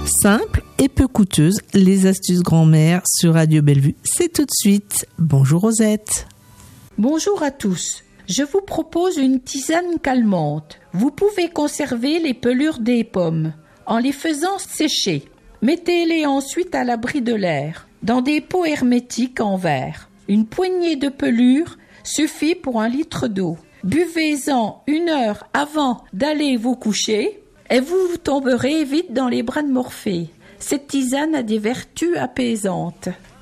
Simple et peu coûteuse, les astuces grand-mère sur Radio Bellevue. C'est tout de suite. Bonjour Rosette. Bonjour à tous. Je vous propose une tisane calmante. Vous pouvez conserver les pelures des pommes en les faisant sécher. Mettez-les ensuite à l'abri de l'air, dans des pots hermétiques en verre. Une poignée de pelures suffit pour 1 litre d'eau. Buvez-en 1 heure avant d'aller vous coucher et vous tomberez vite dans les bras de Morphée. Cette tisane a des vertus apaisantes.